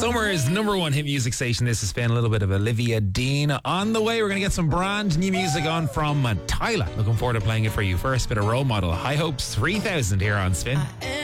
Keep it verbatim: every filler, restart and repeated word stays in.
Summer's number one hit music station. This has been a little bit of Olivia Dean. On the way, we're going to get some brand new music on from Tyler. Looking forward to playing it for you. First, bit of Role Model. High Hopes three thousand here on Spin.